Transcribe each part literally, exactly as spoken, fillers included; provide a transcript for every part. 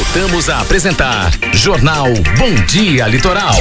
Voltamos a apresentar Jornal Bom Dia Litoral.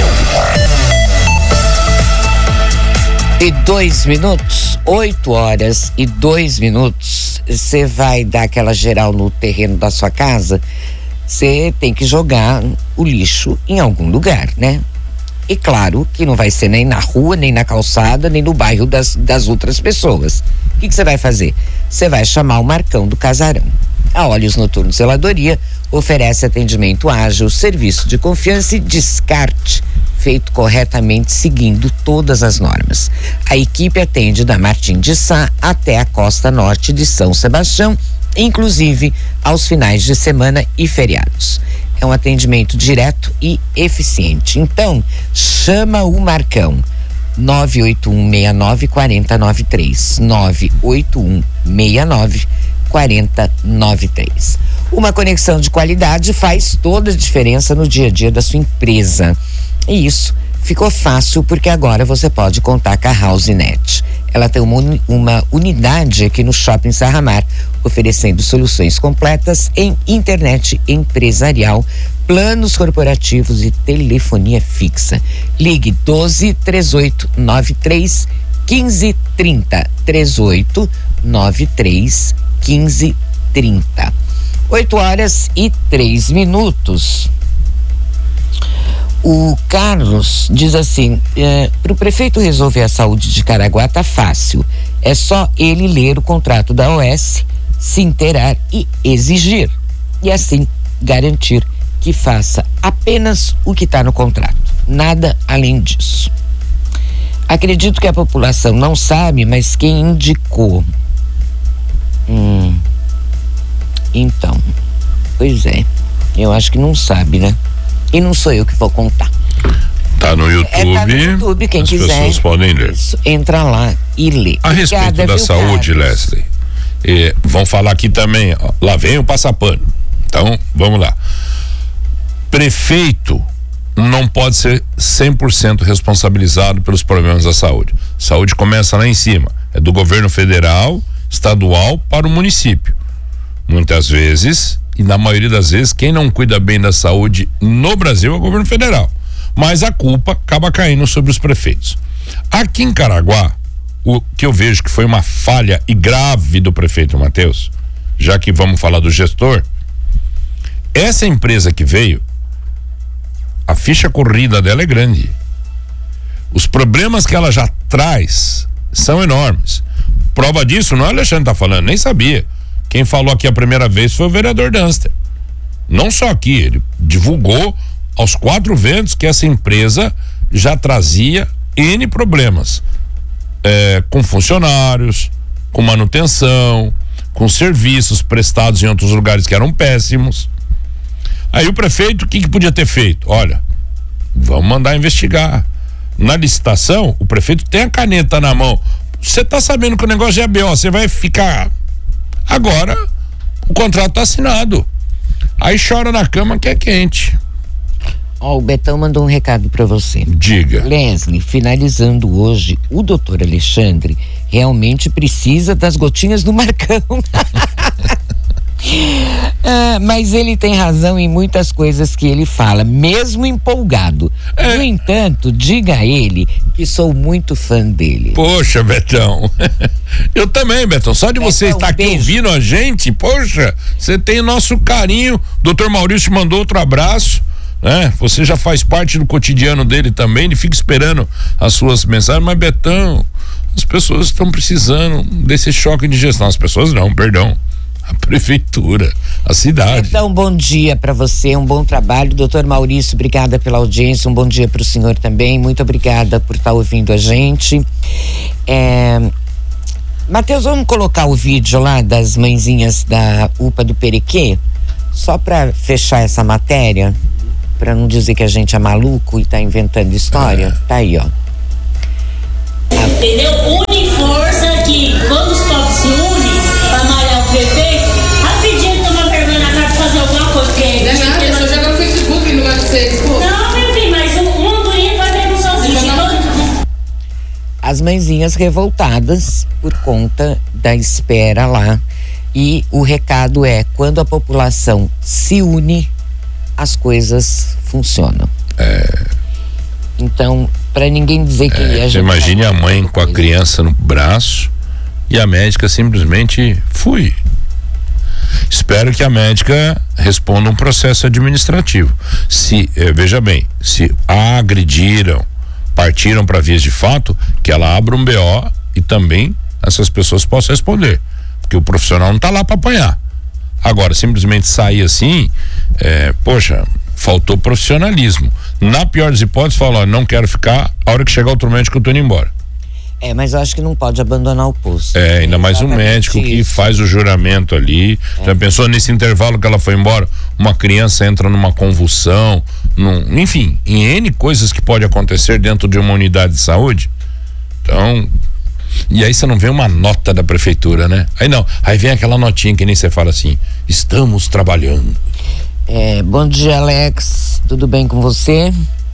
E dois minutos, oito horas e dois minutos, você vai dar aquela geral no terreno da sua casa, você tem que jogar o lixo em algum lugar, né? E claro que não vai ser nem na rua, nem na calçada, nem no bairro das, das outras pessoas. O que você vai fazer? Você vai chamar o Marcão do Casarão. A Óleos Noturnos Zeladoria oferece atendimento ágil, serviço de confiança e descarte feito corretamente seguindo todas as normas. A equipe atende da Martim de Sá até a costa norte de São Sebastião, inclusive aos finais de semana e feriados. É um atendimento direto e eficiente. Então, chama o Marcão. nove oito um seis nove quatro zero nove três nove oito um seis nove quatro zero nove três. Uma conexão de qualidade faz toda a diferença no dia a dia da sua empresa. E isso ficou fácil porque agora você pode contar com a HouseNet. Ela tem uma, uni, uma unidade aqui no Shopping Serra Mar, oferecendo soluções completas em internet empresarial, planos corporativos e telefonia fixa. Ligue doze, três oito nove três, quinze trinta, três oito nove três, quinze trinta. oito horas e três minutos. O Carlos diz assim, é, para o prefeito resolver a saúde de Caraguá tá fácil, é só ele ler o contrato da O S, se inteirar e exigir, e assim garantir que faça apenas o que está no contrato, nada além disso. Acredito que a população não sabe, mas quem indicou? Hum, então, pois é, eu acho que não sabe, né? E não sou eu que vou contar. Tá no YouTube. É, tá no YouTube, quem as quiser. As pessoas podem ler. Isso, entra lá e lê. A respeito Obrigada, da viu, saúde, Carlos? Leslie, eh, vão falar aqui também, ó, lá vem o passapano. Então, vamos lá. Prefeito não pode ser cem por cento responsabilizado pelos problemas da saúde. Saúde começa lá em cima. É do governo federal, estadual para o município. Muitas vezes, e na maioria das vezes, quem não cuida bem da saúde no Brasil é o governo federal. Mas a culpa acaba caindo sobre os prefeitos. Aqui em Caraguá, o que eu vejo que foi uma falha e grave do prefeito Matheus, já que vamos falar do gestor, essa empresa que veio, a ficha corrida dela é grande. Os problemas que ela já traz são enormes. Prova disso, não é o Alexandre que tá falando, nem sabia. Quem falou aqui a primeira vez foi o vereador Danster. Não só aqui, ele divulgou aos quatro ventos que essa empresa já trazia N problemas. É, com funcionários, com manutenção, com serviços prestados em outros lugares que eram péssimos. Aí o prefeito, o que, que podia ter feito? Olha, vamos mandar investigar. Na licitação, o prefeito tem a caneta na mão. Você tá sabendo que o negócio é B O, você vai ficar... Agora, o contrato tá assinado. Aí chora na cama que é quente. Ó, oh, o Betão mandou um recado para você. Diga. Leslie, finalizando hoje, o doutor Alexandre realmente precisa das gotinhas do Marcão. Ah, mas ele tem razão em muitas coisas que ele fala, mesmo empolgado. É. No entanto, diga a ele que sou muito fã dele. Poxa, Betão. Eu também, Betão. Só de Betão, você estar aqui beijo. ouvindo a gente, poxa, você tem nosso carinho. doutor Maurício mandou outro abraço, né? Você já faz parte do cotidiano dele também, ele fica esperando as suas mensagens, mas Betão, as pessoas estão precisando desse choque de gestão. As pessoas não, perdão. A prefeitura, a cidade. Então, bom dia para você, um bom trabalho. doutor Maurício, obrigada pela audiência, um bom dia para o senhor também, muito obrigada por estar ouvindo a gente. É... Matheus, vamos colocar o vídeo lá das mãezinhas da U P A do Perequê, só para fechar essa matéria, para não dizer que a gente é maluco e tá inventando história. É. Tá aí, ó. Entendeu? Une força que quando os povos se unem para malhar o prefeito, rapidinho toma vergonha na cara de fazer alguma coisa. Porque não é nada, é só jogar no Facebook e não vai ser Facebook. Não, meu filho, mas o mundo unido vai ter um sozinho. As mãezinhas revoltadas por conta da espera lá. E o recado é, quando a população se une, as coisas funcionam. É. Então, para ninguém dizer que É, a gente... imagine a mãe com a criança no braço e a médica simplesmente fui. Espero que a médica responda um processo administrativo. Se, eh, veja bem, se a agrediram, partiram para vias de fato, que ela abra um B O e também essas pessoas possam responder, porque o profissional não está lá para apanhar. Agora, simplesmente sair assim, eh, poxa, faltou profissionalismo. Na pior das hipóteses, falar, ó, não quero ficar, a hora que chegar outro médico eu tô indo embora. É, mas eu acho que não pode abandonar o posto. É, ainda mais um médico que isso. faz o juramento ali. É. Já pensou nesse intervalo que ela foi embora? Uma criança entra numa convulsão, num, enfim, em N coisas que pode acontecer dentro de uma unidade de saúde. Então, e aí você não vê uma nota da prefeitura, né? Aí não, aí vem aquela notinha que nem você fala assim, estamos trabalhando. É, bom dia, Alex, tudo bem com você?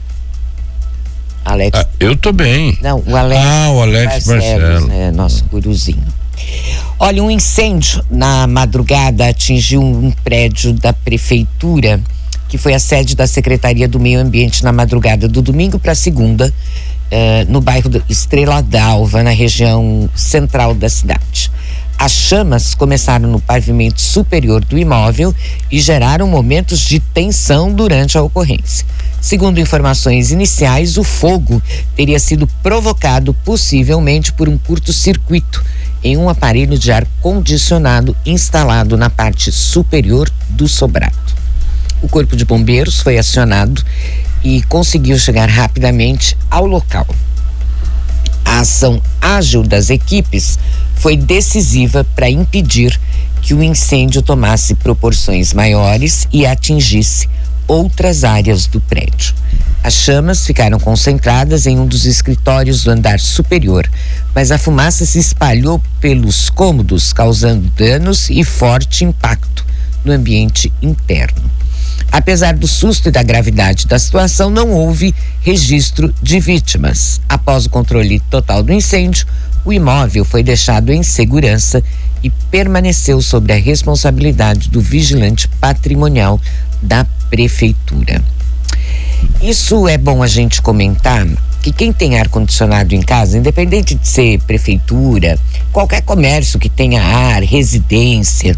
Alex. Ah, eu tô bem. Não, o Alex. Ah, o Alex Marcelo. É nosso guruzinho. Olha, um incêndio na madrugada atingiu um prédio da prefeitura, que foi a sede da Secretaria do Meio Ambiente na madrugada do domingo para segunda, eh, no bairro Estrela d'Alva, na região central da cidade. As chamas começaram no pavimento superior do imóvel e geraram momentos de tensão durante a ocorrência. Segundo informações iniciais, o fogo teria sido provocado possivelmente por um curto-circuito em um aparelho de ar-condicionado instalado na parte superior do sobrado. O Corpo de Bombeiros foi acionado e conseguiu chegar rapidamente ao local. A ação ágil das equipes foi decisiva para impedir que o incêndio tomasse proporções maiores e atingisse outras áreas do prédio. As chamas ficaram concentradas em um dos escritórios do andar superior, mas a fumaça se espalhou pelos cômodos, causando danos e forte impacto no ambiente interno. Apesar do susto e da gravidade da situação, não houve registro de vítimas. Após o controle total do incêndio, o imóvel foi deixado em segurança e permaneceu sob a responsabilidade do vigilante patrimonial da prefeitura. Isso é bom a gente comentar, que quem tem ar-condicionado em casa, independente de ser prefeitura, qualquer comércio que tenha ar, residência,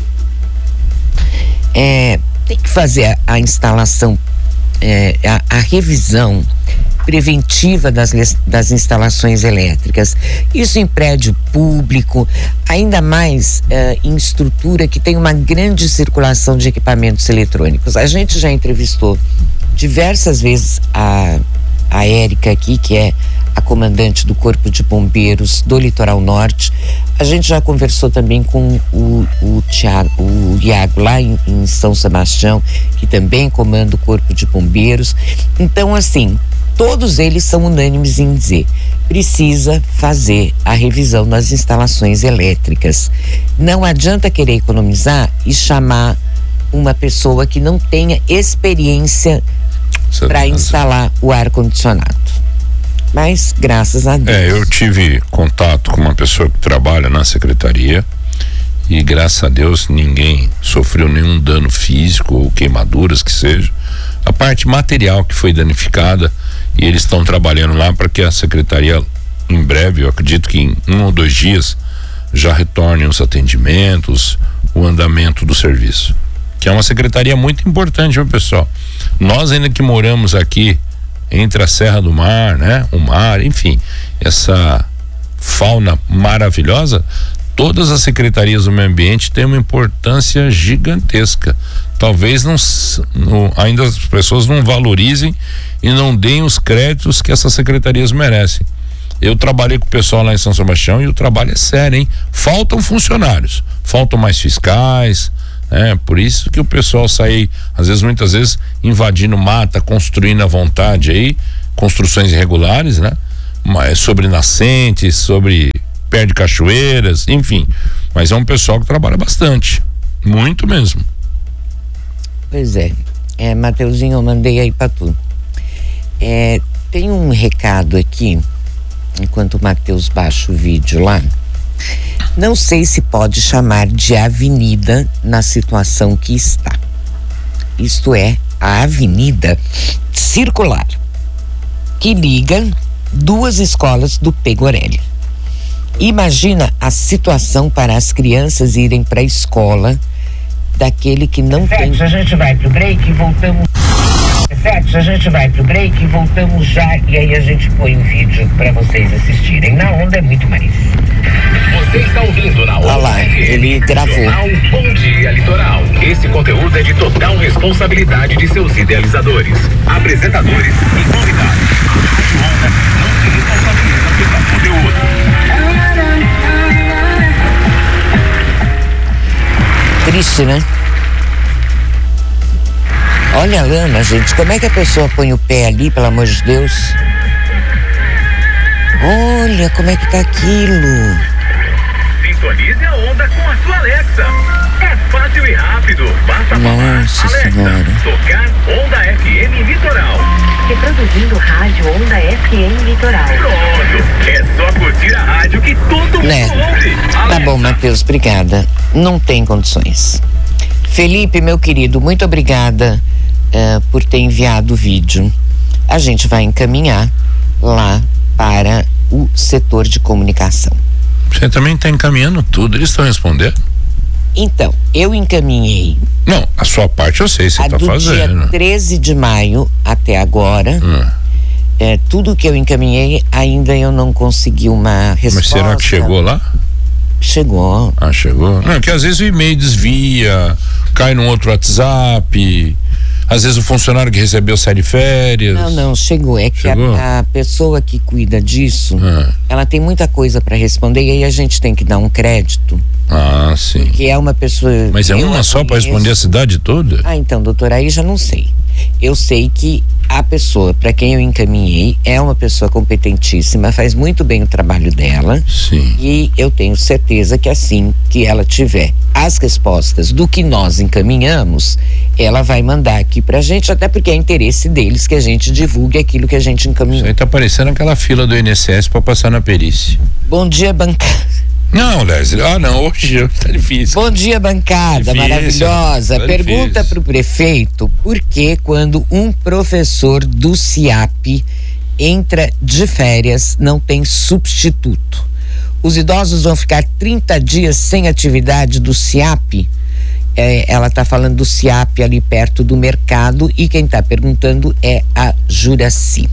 é, tem que fazer a, a instalação, é, a, a revisão preventiva das, das instalações elétricas. Isso em prédio público, ainda mais é, em estrutura que tem uma grande circulação de equipamentos eletrônicos. A gente já entrevistou diversas vezes a, a Érica aqui, que é a comandante do Corpo de Bombeiros do Litoral Norte. A gente já conversou também com o, o, Thiago, o Iago lá em, em São Sebastião, que também comanda o Corpo de Bombeiros. Então, assim, todos eles são unânimes em dizer: precisa fazer a revisão das instalações elétricas. Não adianta querer economizar e chamar uma pessoa que não tenha experiência para instalar o ar-condicionado. Mas, graças a Deus. É, eu tive contato com uma pessoa que trabalha na secretaria e, graças a Deus, ninguém sofreu nenhum dano físico ou queimaduras que seja. A parte material que foi danificada, e eles estão trabalhando lá para que a secretaria, em breve, eu acredito que em um ou dois dias, já retornem os atendimentos, o andamento do serviço. Que é uma secretaria muito importante, meu pessoal. Nós ainda que moramos aqui entre a Serra do Mar, né? O mar, enfim, essa fauna maravilhosa, todas as secretarias do meio ambiente têm uma importância gigantesca. Talvez não, não, ainda as pessoas não valorizem e não deem os créditos que essas secretarias merecem. Eu trabalhei com o pessoal lá em São Sebastião e o trabalho é sério, hein? Faltam funcionários, faltam mais fiscais, é, por isso que o pessoal sai, às vezes, muitas vezes, invadindo mata, construindo à vontade aí, construções irregulares, né? Mas sobre nascentes, sobre perto de cachoeiras, enfim. Mas é um pessoal que trabalha bastante, muito mesmo. Pois é, é Mateuzinho, eu mandei aí pra tu. É, tem um recado aqui, enquanto o Mateus baixa o vídeo lá. Não sei se pode chamar de avenida na situação que está. Isto é, a Avenida Circular, que liga duas escolas do Pegorelli. Imagina a situação para as crianças irem para a escola daquele que não tem. A gente vai pro break e voltamos. Sete, a gente vai pro break e voltamos já, e aí a gente põe um vídeo para vocês assistirem. Na Onda é muito mais. Você está ouvindo na Onda. Olha lá, ele gravou. Jornal Bom Dia Litoral. Esse conteúdo é de total responsabilidade de seus idealizadores, apresentadores e convidados. A Onda não se responsabiliza pelo conteúdo. Triste, né? Olha a lama, gente. Como é que a pessoa põe o pé ali, pelo amor de Deus? Olha como é que tá aquilo. Sintonize a Onda com a sua Alexa. É fácil e rápido. Basta falar, Nossa Alexa, Senhora. tocar Onda F M Litoral. Reproduzindo rádio Onda F M Litoral. Pronto. É só curtir a rádio que todo mundo Né? ouve. Tá Alexa. bom, Matheus, obrigada. Não tem condições. Felipe, meu querido, muito obrigada uh, por ter enviado o vídeo. A gente vai encaminhar lá para o setor de comunicação. Você também está encaminhando tudo, eles estão respondendo? Então, eu encaminhei Não, a sua parte eu sei, você a está do fazendo. dia treze de maio até agora. Hum. É, tudo que eu encaminhei, ainda eu não consegui uma resposta. Mas será que chegou lá? Chegou. Ah, chegou. Não, que às vezes o e-mail desvia, cai num outro WhatsApp, às vezes o funcionário que recebeu sai de férias. Não, não, chegou. É que Chegou? a, a pessoa que cuida disso, Ah. ela tem muita coisa para responder e aí a gente tem que dar um crédito, Ah, sim. que é uma pessoa. Mas é eu uma a só para conheço. responder a cidade toda? Ah, então, doutora, aí já não sei. Eu sei que a pessoa para quem eu encaminhei é uma pessoa competentíssima, faz muito bem o trabalho dela. Sim. E eu tenho certeza que assim que ela tiver as respostas do que nós encaminhamos, ela vai mandar aqui pra gente, até porque é interesse deles que a gente divulgue aquilo que a gente Isso encaminhou. aí tá parecendo aquela fila do I N S S para passar na perícia. Bom dia, bancada. Não, Leslie, ah não, hoje tá difícil. Bom dia, bancada Difícil, maravilhosa. tá Pergunta difícil. pro prefeito por que quando um professor do SIAP entra de férias não tem substituto. Os idosos vão ficar trinta dias sem atividade do SIAP. É, ela está falando do SIAP ali perto do mercado e quem está perguntando é a Juraci.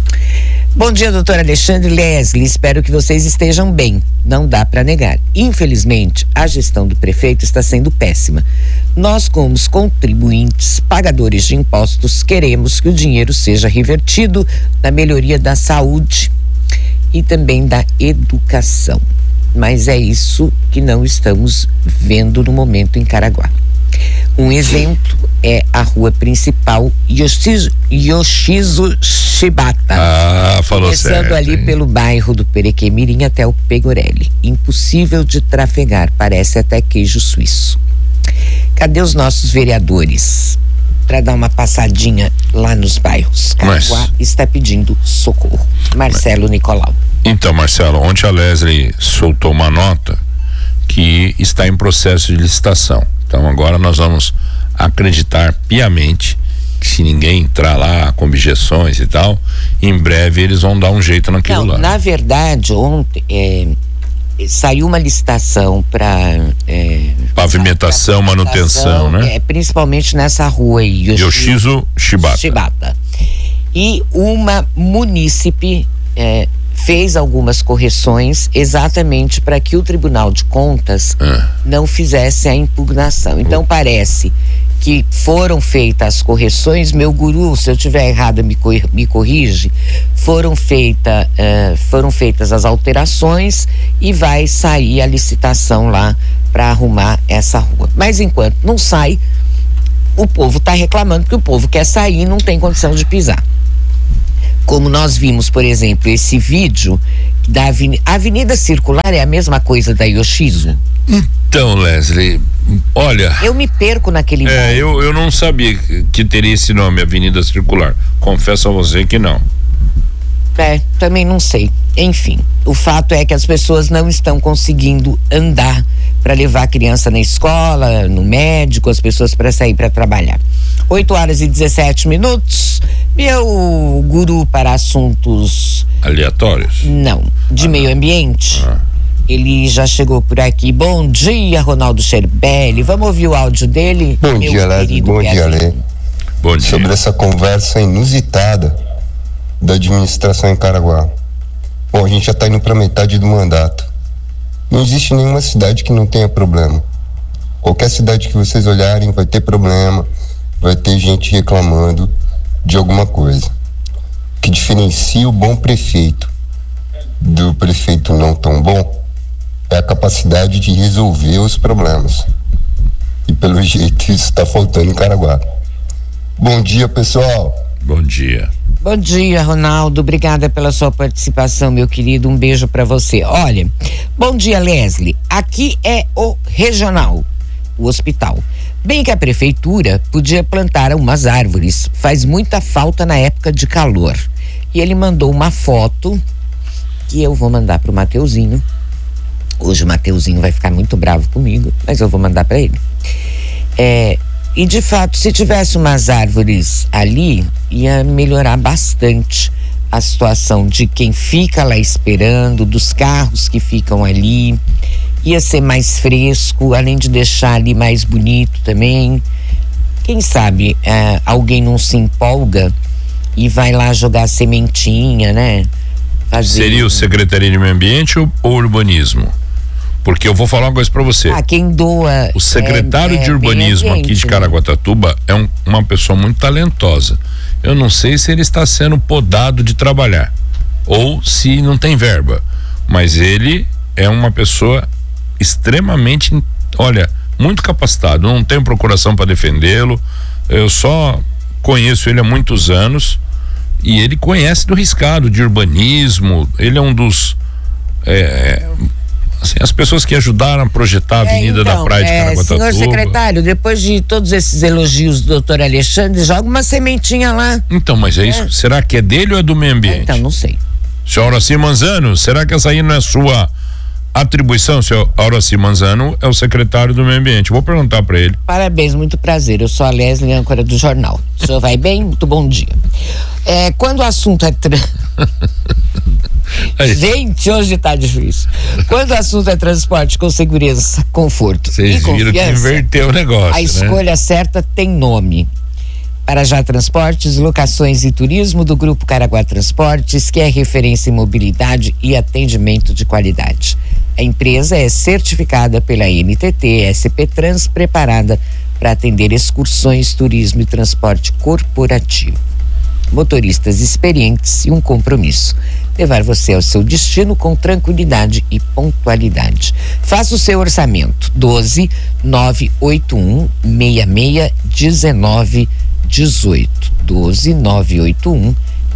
Bom dia, doutor Alexandre, Leslie, espero que vocês estejam bem. Não dá para negar. Infelizmente, a gestão do prefeito está sendo péssima. Nós, como os contribuintes, pagadores de impostos, queremos que o dinheiro seja revertido na melhoria da saúde e também da educação. Mas é isso que não estamos vendo no momento em Caraguá. Um exemplo é a rua principal Yoshizo, Yoshizo Shibata. Ah, falou Começando certo. ali hein? pelo bairro do Perequemirim até o Pegorelli. Impossível de trafegar, parece até queijo suíço. Cadê os nossos vereadores? Para dar uma passadinha lá nos bairros. Caraguá Mas- está pedindo socorro. Marcelo Nicolau. Então, Marcelo, ontem a Leslie soltou uma nota que está em processo de licitação. Então agora nós vamos acreditar piamente que se ninguém entrar lá com objeções e tal, em breve eles vão dar um jeito naquilo Não, lá. na verdade, ontem é, saiu uma licitação para é, Pavimentação, pra manutenção, né? É, principalmente nessa rua aí, Yoshi- Yoshizo Shibata. Shibata. E uma munícipe é, fez algumas correções exatamente para que o Tribunal de Contas Ah. não fizesse a impugnação. Então parece que foram feitas as correções, meu guru, se eu tiver errado me, cor- me corrige, foram, feita, eh, foram feitas as alterações e vai sair a licitação lá para arrumar essa rua. Mas enquanto não sai, o povo está reclamando que o povo quer sair e não tem condição de pisar. Como nós vimos, por exemplo, esse vídeo da Avenida, a Avenida Circular é a mesma coisa da Yoshizo? Então, Leslie, olha, Eu me perco naquele é, bairro. eu, eu não sabia que- que teria esse nome, Avenida Circular. Confesso a você que não. É, também não sei. Enfim, o fato é que as pessoas não estão conseguindo andar para levar a criança na escola, no médico, as pessoas para sair para trabalhar. oito horas e dezessete minutos. Meu guru para assuntos aleatórios? Não, de ah, meio não. ambiente. Ah. Ele já chegou por aqui. Bom dia, Ronaldo Scherbelli. Vamos ouvir o áudio dele? Bom meu dia, Leslie. Bom dia, Lê. Bom dia. Sobre essa conversa inusitada da administração em Caraguá. Bom, a gente já está indo para metade do mandato. Não existe nenhuma cidade que não tenha problema. Qualquer cidade que vocês olharem vai ter problema, vai ter gente reclamando de alguma coisa. O que diferencia o bom prefeito do prefeito não tão bom é a capacidade de resolver os problemas. E pelo jeito isso está faltando em Caraguá. Bom dia, pessoal. Bom dia. Bom dia, Ronaldo. Obrigada pela sua participação, meu querido. Um beijo para você. Olha, bom dia, Leslie. Aqui é o regional, o hospital. Bem que a prefeitura podia plantar umas árvores. Faz muita falta na época de calor. E ele mandou uma foto que eu vou mandar pro Mateuzinho. Hoje o Mateuzinho vai ficar muito bravo comigo, mas eu vou mandar para ele. É, e de fato, se tivesse umas árvores ali, ia melhorar bastante a situação de quem fica lá esperando, dos carros que ficam ali. Ia ser mais fresco, além de deixar ali mais bonito também. Quem sabe é, alguém não se empolga e vai lá jogar sementinha, né? Fazer... Seria o Secretaria de Meio Ambiente ou, ou Urbanismo? Porque eu vou falar uma coisa pra você. Ah, quem doa. O secretário é, é de urbanismo ambiente, aqui de Caraguatatuba, né? é um, uma pessoa muito talentosa. Eu não sei se ele está sendo podado de trabalhar ou se não tem verba, mas ele é uma pessoa extremamente, olha, muito capacitado. Não tenho procuração para defendê-lo. Eu só conheço ele há muitos anos e ele conhece do riscado de urbanismo. Ele é um dos é, assim, as pessoas que ajudaram a projetar a Avenida é, então, da Praia de Caraguatatuba. Senhor secretário, depois de todos esses elogios do doutor Alexandre, joga uma sementinha lá. Então, mas é, é isso? Será que é dele ou é do meio ambiente? Então, não sei. Senhor Horaci Manzano, será que essa aí não é sua atribuição? Senhor Horaci Manzano é o secretário do meio ambiente. Vou perguntar para ele. Parabéns, muito prazer. Eu sou a Leslie, âncora do jornal. O senhor vai bem? Muito bom dia. É, quando o assunto é... Tra... Gente, hoje tá difícil. Quando o assunto é transporte com segurança, conforto Vocês e confiança, viram que inverteu o negócio, a escolha né? certa tem nome. Parajá Transportes, Locações e Turismo do Grupo Caraguá Transportes, que é referência em mobilidade e atendimento de qualidade. A empresa é certificada pela N T T S P Trans, preparada para atender excursões, turismo e transporte corporativo. Motoristas experientes e um compromisso: levar você ao seu destino com tranquilidade e pontualidade. Faça o seu orçamento. doze, nove oito um, seis seis um nove um oito. doze, nove oito um,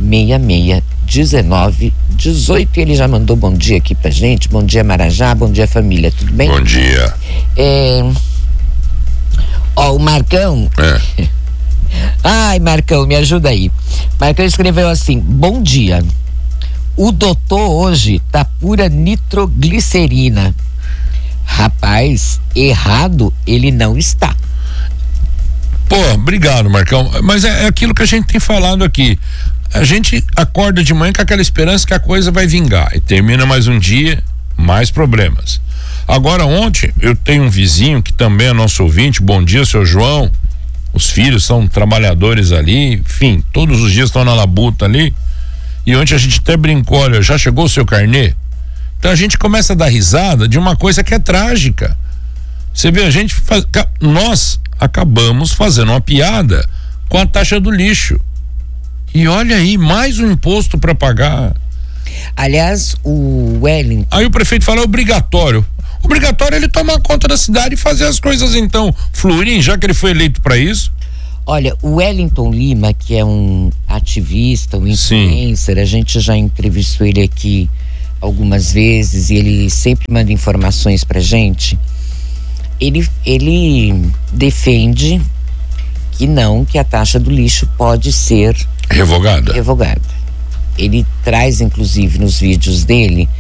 seis seis um nove um oito. E ele já mandou bom dia aqui pra gente. Bom dia, Marajá. Bom dia, família. Tudo bem? Bom dia. É... Ó, o Marcão. É. Ai, Marcão, me ajuda aí. Marcão escreveu assim: bom dia. O doutor hoje tá pura nitroglicerina. Rapaz, errado ele não está. Pô, obrigado, Marcão. Mas é, é aquilo que a gente tem falado aqui. A gente acorda de manhã com aquela esperança que a coisa vai vingar. E termina mais um dia, mais problemas. Agora, ontem, eu tenho um vizinho que também é nosso ouvinte. Bom dia, seu João. Os filhos são trabalhadores ali, enfim, todos os dias estão na labuta ali. E ontem a gente até brincou: olha, já chegou o seu carnê? Então a gente começa a dar risada de uma coisa que é trágica. Você vê, a gente faz, nós acabamos fazendo uma piada com a taxa do lixo. E olha aí, mais um imposto para pagar. Aliás, o Wellington... Aí o prefeito fala: é obrigatório. Obrigatório é ele tomar conta da cidade e fazer as coisas então fluírem, já que ele foi eleito para isso. Olha, o Wellington Lima, que é um ativista, um influencer, Sim. a gente já entrevistou ele aqui algumas vezes e ele sempre manda informações pra gente. Ele, ele defende que não, que a taxa do lixo pode ser revogada. revogada. Ele traz, inclusive, nos vídeos dele,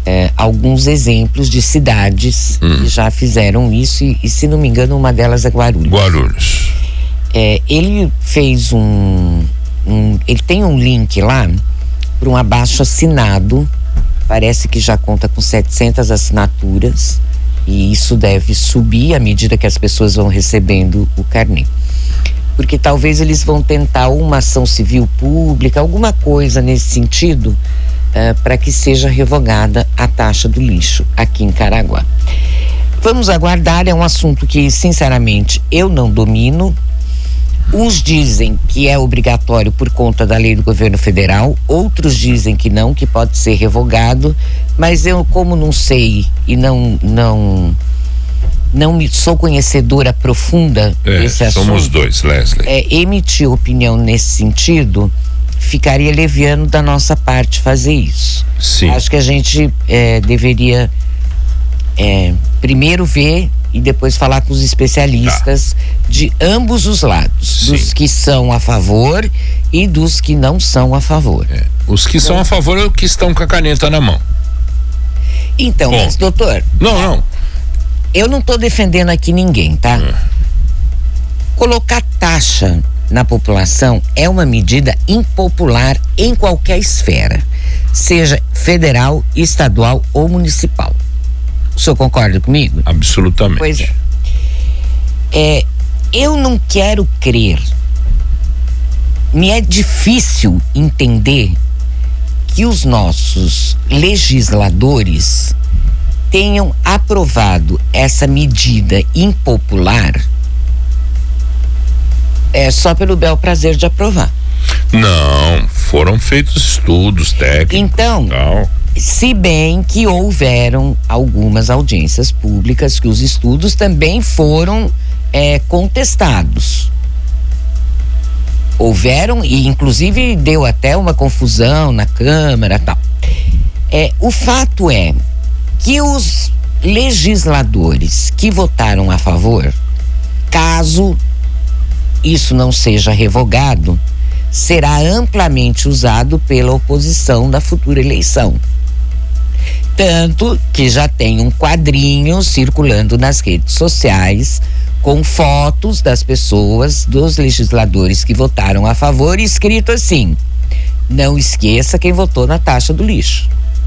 é, alguns exemplos de cidades hum. que já fizeram isso e, e, se não me engano, uma delas é Guarulhos. Guarulhos. É, ele fez um, um, ele tem um link lá para um abaixo-assinado, parece que já conta com setecentas assinaturas e isso deve subir à medida que as pessoas vão recebendo o carnê. Porque talvez eles vão tentar uma ação civil pública, alguma coisa nesse sentido, Uh, para que seja revogada a taxa do lixo aqui em Caraguá. Vamos aguardar, é um assunto que, sinceramente, eu não domino. Uns dizem que é obrigatório por conta da lei do governo federal, outros dizem que não, que pode ser revogado, mas eu, como não sei e não não não me, sou conhecedora profunda é, desse assunto. Somos dois, Leslie. É, emitir opinião nesse sentido, ficaria leviano da nossa parte fazer isso. Sim. Acho que a gente é, deveria é, primeiro ver e depois falar com os especialistas tá. de ambos os lados, Sim. dos que são a favor e dos que não são a favor. É. Os que então, são a favor é os que estão com a caneta na mão. Então, Bom, mas doutor... Não, não. Eu não estou defendendo aqui ninguém, tá? É. Colocar taxa na população é uma medida impopular em qualquer esfera, seja federal, estadual ou municipal. O senhor concorda comigo? Absolutamente. Pois é. É, eu não quero crer, me é difícil entender que os nossos legisladores tenham aprovado essa medida impopular é só pelo bel prazer de aprovar. Não, foram feitos estudos técnicos. Então, tal. se bem que houveram algumas audiências públicas que os estudos também foram é, contestados. Houveram, e inclusive deu até uma confusão na Câmara e tal. É, o fato é que os legisladores que votaram a favor, caso isso não seja revogado, será amplamente usado pela oposição da futura eleição. Tanto que já tem um quadrinho circulando nas redes sociais com fotos das pessoas, dos legisladores que votaram a favor, escrito assim: não esqueça quem votou na taxa do lixo.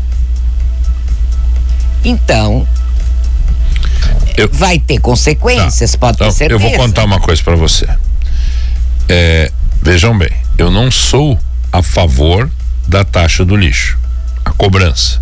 Então, eu, vai ter consequências, tá, pode então, ter certeza. Eu vou contar uma coisa para você. É, vejam bem, eu não sou a favor da taxa do lixo, a cobrança.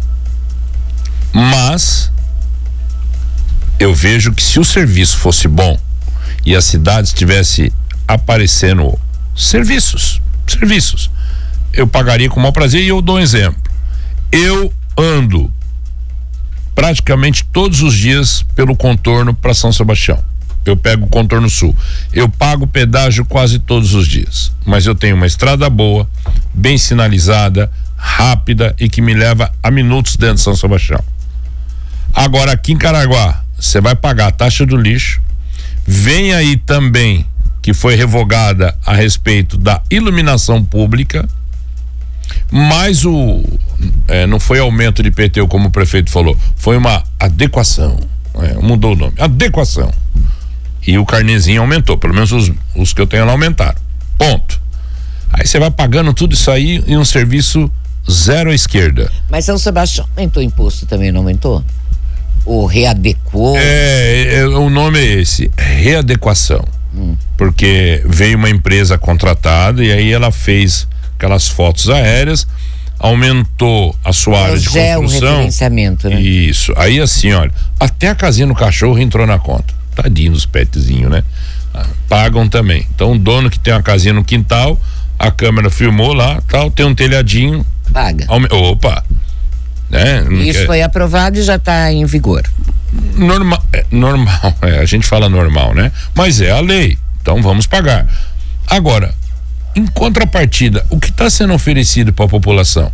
Mas eu vejo que se o serviço fosse bom e as cidades tivessem aparecendo serviços, serviços, eu pagaria com o maior prazer. E eu dou um exemplo. Eu ando praticamente todos os dias pelo contorno para São Sebastião. Eu pego o contorno sul. Eu pago pedágio quase todos os dias. Mas eu tenho uma estrada boa, bem sinalizada, rápida e que me leva a minutos dentro de São Sebastião. Agora aqui em Caraguá, você vai pagar a taxa do lixo. Vem aí também que foi revogada a respeito da iluminação pública, mas o é, não foi aumento de I P T U, como o prefeito falou, foi uma adequação, é, mudou o nome, adequação. E o carnezinho aumentou, pelo menos os, os que eu tenho lá aumentaram. Ponto. Aí você vai pagando tudo isso aí em um serviço zero à esquerda. Mas São Sebastião aumentou o imposto também, não aumentou? Ou readequou? É, é, o nome é esse, readequação. Hum. Porque veio uma empresa contratada e aí ela fez aquelas fotos aéreas, aumentou a sua é área de construção. Referenciamento, né? Isso. Aí assim, olha, até a casinha no cachorro entrou na conta. Tadinho dos petzinhos, né? Ah, pagam também. Então, o dono que tem uma casinha no quintal, a câmera filmou lá, tal, tem um telhadinho. Paga. Aume- Opa! Né? Isso quer... foi aprovado e já está em vigor. Norma... É, normal, é, a gente fala normal, né? Mas é a lei, então vamos pagar. Agora, em contrapartida, o que está sendo oferecido para a população?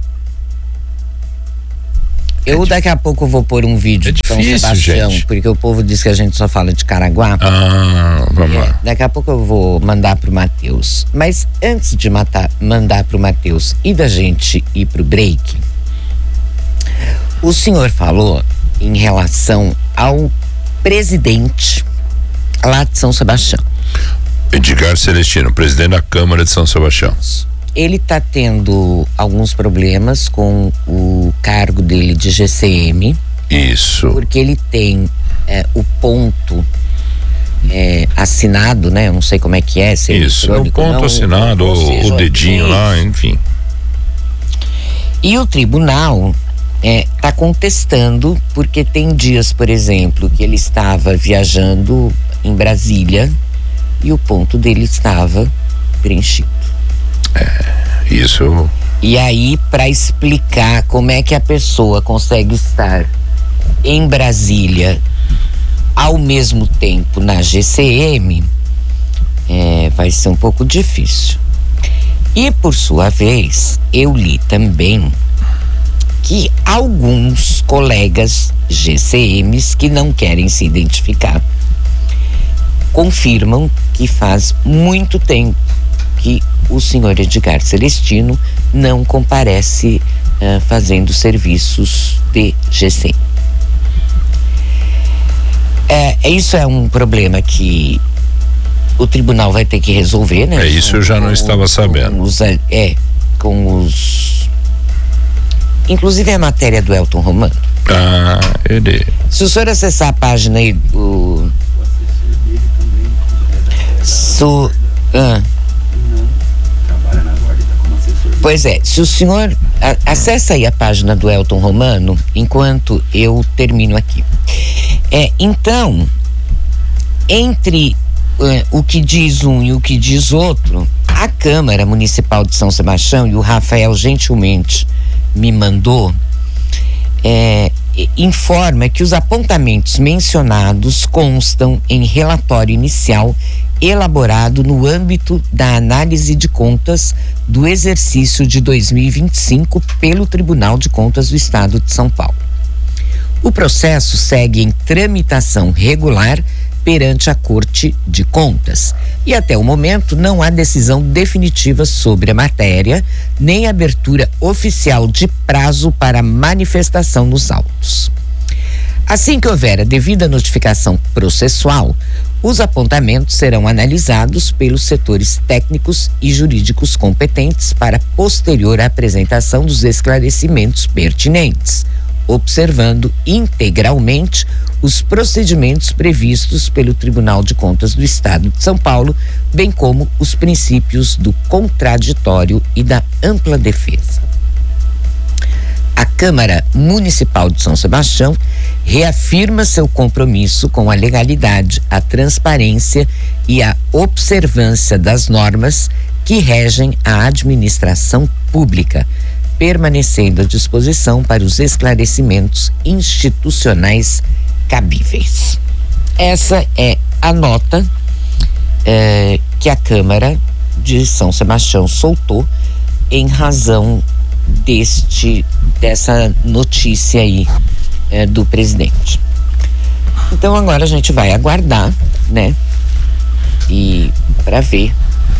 Eu daqui a pouco vou pôr um vídeo é de São difícil, Sebastião, gente. porque o povo diz que a gente só fala de Caraguá. Ah, vamos é, lá. Daqui a pouco eu vou mandar pro Matheus. Mas antes de matar, mandar pro Matheus e da gente ir pro break, O senhor falou em relação ao presidente lá de São Sebastião. Edgar Celestino, presidente da Câmara de São Sebastião. Ele está tendo alguns problemas com o cargo dele de G C M. Isso. Porque ele tem é, o ponto é, assinado, né? Eu não sei como é que é. Se Isso, é o ponto não, assinado, ou, seja, o dedinho é lá, enfim. E o tribunal está é, contestando, porque tem dias, por exemplo, que ele estava viajando em Brasília e o ponto dele estava preenchido. É, isso. E aí, para explicar como é que a pessoa consegue estar em Brasília ao mesmo tempo na G C M, é, vai ser um pouco difícil. E por sua vez, eu li também que alguns colegas G C Ms que não querem se identificar confirmam que faz muito tempo que o senhor Edgar Celestino não comparece uh, fazendo serviços de G C M. É, isso é um problema que o tribunal vai ter que resolver, né? É, isso eu já não estava sabendo. Com os, é, com os... Inclusive a matéria do Elton Romano. Ah, ele... Se o senhor acessar a página aí do... So, ah, pois é, se o senhor a, acessa aí a página do Elton Romano enquanto eu termino aqui. É, então, entre uh, o que diz um e o que diz outro, a Câmara Municipal de São Sebastião, e o Rafael gentilmente me mandou, é, informa que os apontamentos mencionados constam em relatório inicial elaborado no âmbito da análise de contas do exercício de dois mil e vinte e cinco pelo Tribunal de Contas do Estado de São Paulo. O processo segue em tramitação regular perante a Corte de Contas e até o momento não há decisão definitiva sobre a matéria, nem abertura oficial de prazo para manifestação nos autos. Assim que houver a devida notificação processual, os apontamentos serão analisados pelos setores técnicos e jurídicos competentes para posterior apresentação dos esclarecimentos pertinentes, observando integralmente os procedimentos previstos pelo Tribunal de Contas do Estado de São Paulo, bem como os princípios do contraditório e da ampla defesa. A Câmara Municipal de São Sebastião reafirma seu compromisso com a legalidade, a transparência e a observância das normas que regem a administração pública, permanecendo à disposição para os esclarecimentos institucionais cabíveis. Essa é a nota eh, que a Câmara de São Sebastião soltou em razão deste dessa notícia aí eh, do presidente. Então agora a gente vai aguardar, né? E para ver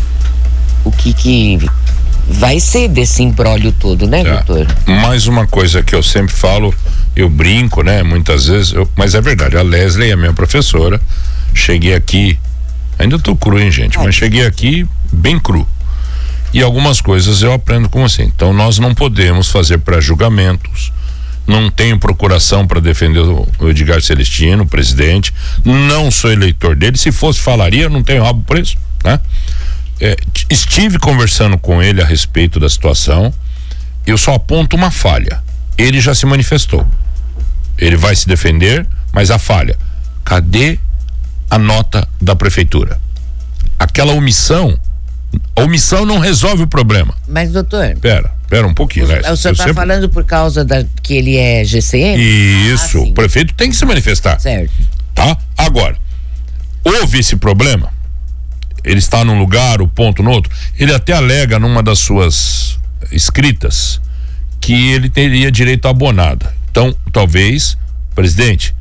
o que que vai ser desse imbróglio todo, né, é. doutor? Mais uma coisa que eu sempre falo, eu brinco, né, muitas vezes, eu, mas é verdade, a Leslie é minha professora, cheguei aqui, ainda tô cru, hein, gente, Ai, mas cheguei aqui bem cru. E algumas coisas eu aprendo como assim. Então nós não podemos fazer pré-julgamentos, não tenho procuração para defender o, o Edgar Celestino, o presidente, não sou eleitor dele, se fosse falaria, não tenho rabo preso, né? É, estive conversando com ele a respeito da situação, eu só aponto uma falha, ele já se manifestou, ele vai se defender, mas a falha, cadê a nota da prefeitura? Aquela omissão, a omissão não resolve o problema. Mas doutor, pera, pera um pouquinho, né? O senhor está sempre... falando por causa da, que ele é G C M? Isso, ah, o prefeito tem que se manifestar. Certo. Tá? Agora, houve esse problema, ele está num lugar, o ponto no outro, ele até alega numa das suas escritas que ele teria direito à abonada. Então, talvez, presidente,